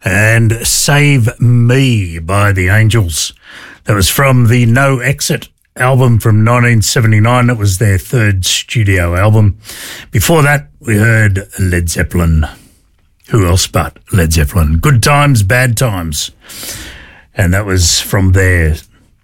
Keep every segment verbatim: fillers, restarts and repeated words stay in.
and Save Me by the Angels. That was from the No Exit album from nineteen seventy-nine. It was their third studio album. Before that, we heard Led Zeppelin. Who else but Led Zeppelin? Good Times, Bad Times. And that was from their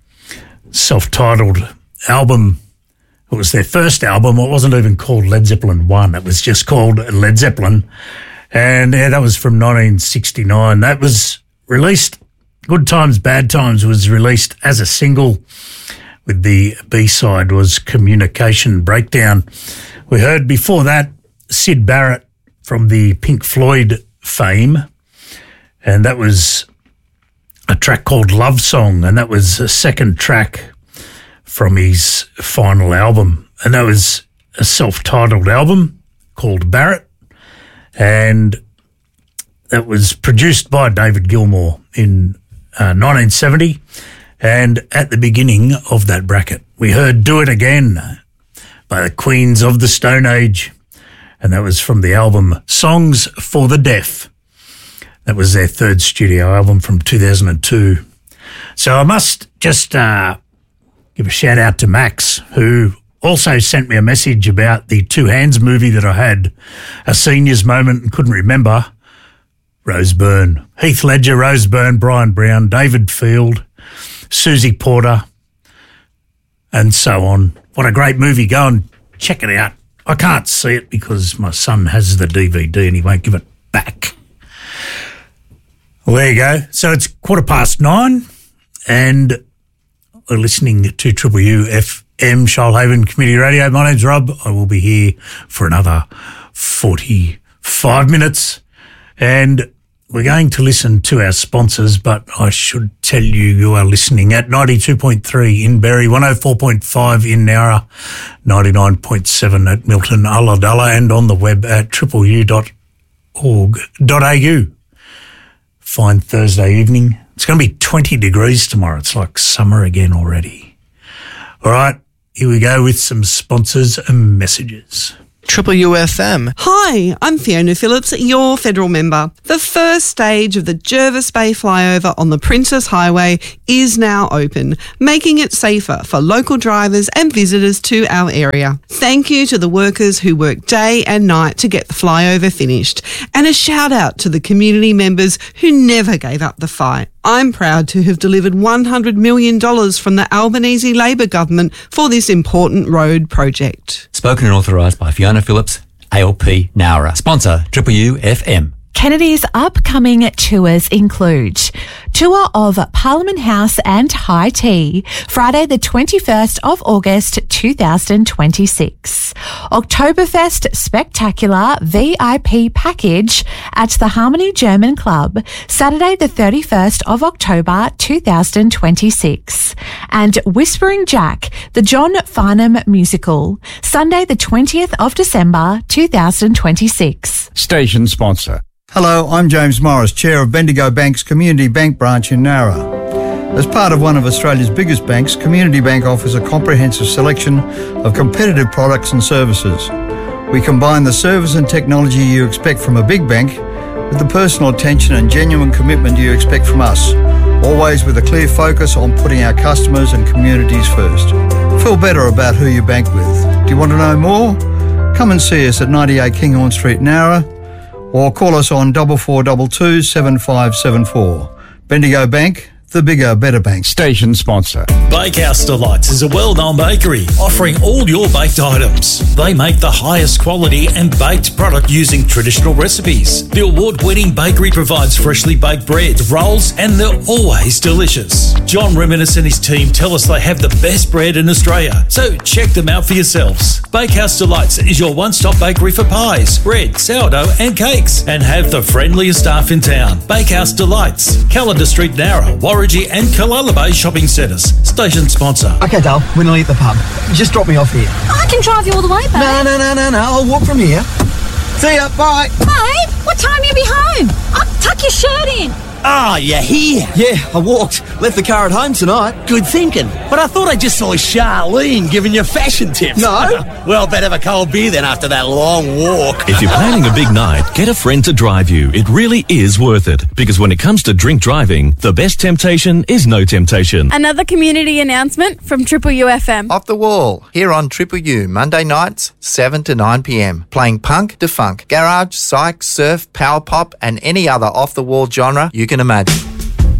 self-titled album. It was their first album. It wasn't even called Led Zeppelin one. It was just called Led Zeppelin. And yeah, that was from nineteen sixty-nine. That was released, Good Times, Bad Times was released as a single, with the B-side was Communication Breakdown. We heard before that Syd Barrett from the Pink Floyd fame, and that was a track called Love Song, and that was a second track from his final album. And that was a self-titled album called Barrett, and that was produced by David Gilmour in uh, nineteen seventy. And at the beginning of that bracket, we heard Do It Again by the Queens of the Stone Age, and that was from the album Songs for the Deaf. That was their third studio album from two thousand two. So I must just uh, give a shout out to Max, who also sent me a message about the Two Hands movie that I had a seniors moment and couldn't remember. Rose Byrne, Heath Ledger, Rose Byrne, Brian Brown, David Field, Susie Porter, and so on. What a great movie. Go and check it out. I can't see it because my son has the D V D and he won't give it back. Well, there you go. So it's quarter past nine and we're listening to Triple U F M, Shoalhaven Community Radio. My name's Rob. I will be here for another forty-five minutes, and we're going to listen to our sponsors, but I should tell you, you are listening at ninety-two point three in Berry, one oh four point five in Nowra, ninety-nine point seven at Milton, Ulladulla, and on the web at triple u dot org dot a u. Fine Thursday evening. It's going to be twenty degrees tomorrow. It's like summer again already. All right, here we go with some sponsors and messages. Triple U F M. Hi, I'm Fiona Phillips, your federal member. The first stage of the Jervis Bay flyover on the Princess Highway is now open, making it safer for local drivers and visitors to our area. Thank you to the workers who work day and night to get the flyover finished, and a shout out to the community members who never gave up the fight. I'm proud to have delivered one hundred million dollars from the Albanese Labor government for this important road project. Spoken and authorised by Fiona Phillips, A L P Nowra. Sponsor, Triple U F M. Kennedy's upcoming tours include tour of Parliament House and High Tea, Friday the twenty-first of August two thousand twenty-six. Oktoberfest Spectacular V I P package at the Harmony German Club, Saturday the thirty-first of October two thousand twenty-six. And Whispering Jack, the John Farnham musical, Sunday the twentieth of December two thousand twenty-six. Station sponsor. Hello, I'm James Morris, Chair of Bendigo Bank's Community Bank branch in Nowra. As part of one of Australia's biggest banks, Community Bank offers a comprehensive selection of competitive products and services. We combine the service and technology you expect from a big bank with the personal attention and genuine commitment you expect from us, always with a clear focus on putting our customers and communities first. Feel better about who you bank with. Do you want to know more? Come and see us at ninety-eight Kinghorn Street, Nowra, or call us on four four two two, seven five seven four. Bendigo Bank, the bigger, better bank. Station sponsor. Bakehouse Delights is a well-known bakery offering all your baked items. They make the highest quality and baked product using traditional recipes. The award-winning bakery provides freshly baked bread, rolls, and they're always delicious. John Reminis and his team tell us they have the best bread in Australia, so check them out for yourselves. Bakehouse Delights is your one-stop bakery for pies, bread, sourdough, and cakes, and have the friendliest staff in town. Bakehouse Delights, Calendar Street, Nowra, Warringah and Killala Bay shopping centres. Station sponsor. Okay, Dale, we're nearly at the pub. Just drop me off here. I can drive you all the way, babe. No, no, no, no, no. I'll walk from here. See ya, bye. Babe, what time you be home? I'll tuck your shirt in. Oh, you're here? Yeah, I walked. Left the car at home tonight. Good thinking. But I thought I just saw Charlene giving you fashion tips. No. Well, better have a cold beer then after that long walk. If you're planning a big night, get a friend to drive you. It really is worth it. Because when it comes to drink driving, the best temptation is no temptation. Another community announcement from Triple U F M. Off the Wall, here on Triple U, Monday nights, seven to nine p.m. Playing punk to funk, garage, psych, surf, power pop and any other off-the-wall genre you can imagine.